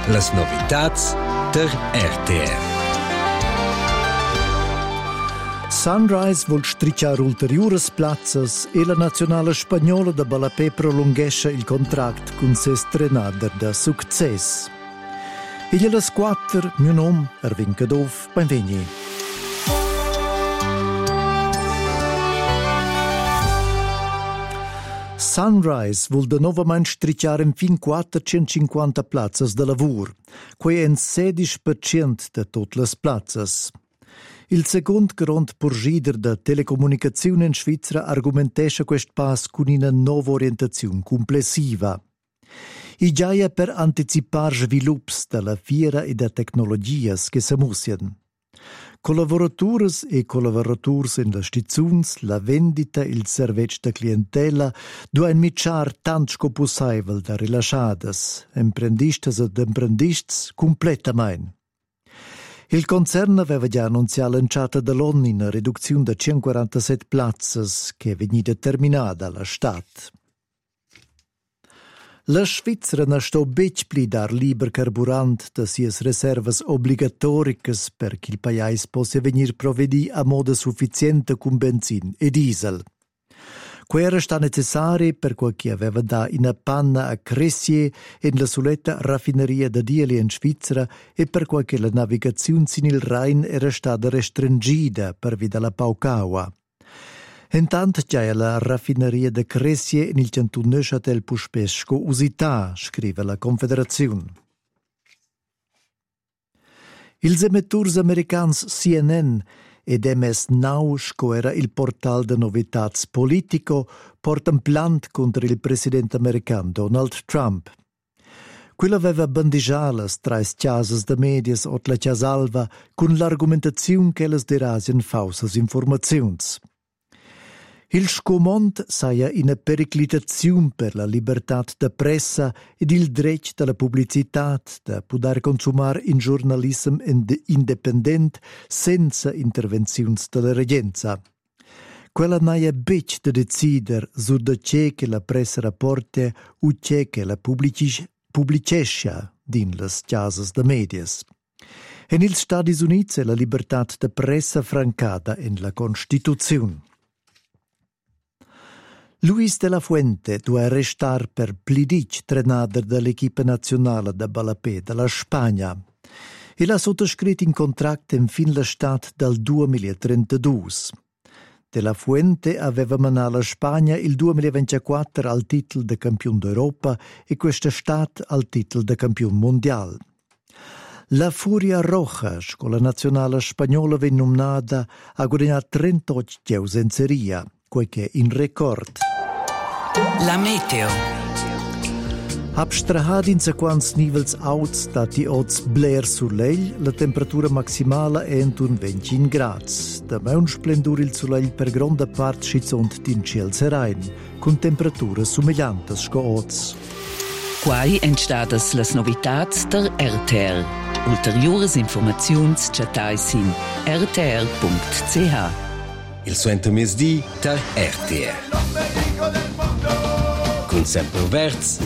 Las novitats der RTR. Sunrise vuol stricciare ulteriores plazzas e la nazionale spagnola da Balapé prolungescha il contract con ses trenader da success. Igl las 4, mio nom, Erwin Cadov, benvegni. Sunrise vuol da novament stricciare in fin 450 plazzas da lavur, quei è un 16% de tutte le plazzas. Il second grond purgider da telecomunicazione in Svizzera argumentescha quest pass con una nuova orientazione complessiva. I giaia per anticipar svilupps dalla fiera e da tecnologias che s'amusian. Collaboratores e collaborators in la stizuns, la vendita, il servizio da clientela, duen mitjar tant sco possibile da rilasciadas, imprendistas ed imprendists, completamente. Il concern aveva già annunciato l'enciata dell'ONU in una riduzione da 147 plazzas che vegni determinata alla Stat. La Svizzera ne sto bec pli dar liber carburant da sies reservas obligatoricas per che il paese possa venir provvedi a modo sufficiente con benzin e diesel. Quera sta necessari per quel che aveva da in panna a Cressie in la soletta raffineria da Dieli in Svizzera e per quel che la navigazione in il Rhein era stata restringida per via della Paucaua. Intanto già la raffineria da Cressie in il canton Neuchâtel puspesco usità, scrive la Confederazione. Ils emetturs americans CNN ed MS Now, sco era il portal de novitats politico, portan plant contro il presidente americano Donald Trump. Quello aveva bandigialas tra le chiasas de medias o la chiasalva con l'argumentazione che les derasian falsas informazions. Il scomont saia una periclitazione per la libertà da pressa ed il diritto della pubblicità da poter consumare in giornalismo indipendente senza intervenzioni della regenza. Quella naia bec da decider su da c'è che la pressa rapporta o c'è che la pubblicescia din las chiasas da medias. En ils Stati Uniti è la libertà da pressa francata in la Costituzione. Luis de la Fuente due restar per plidic trenader dell'equipa nazionale da Balapé della Spagna. Il ha sottoscritto in contratto in fin l'estate del 2032. De la Fuente aveva menato la Spagna il 2024 al titolo di campione d'Europa e quest'estate al titolo di campione mondiale. La Furia Roja, scuola nazionale spagnola venne nominata, ha guadagnato 38 chius in seria, qualche in record. La meteo. Abstrahad in sequans nivels auts dati oz bler sull'egl, la temperatura maximale è intorno 20 gradi. Da un splendur il soleil per grande parte schizont din ciel serain, con temperature somigliantes sco oz. Quai entstadas las novitats der RTR. Ulteriores informaziuns chatais in rtr.ch. Il suento mesdì der RTR. Con sempre verts,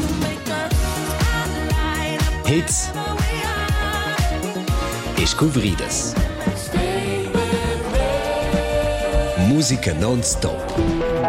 hits e scouvridas. Musica non-stop.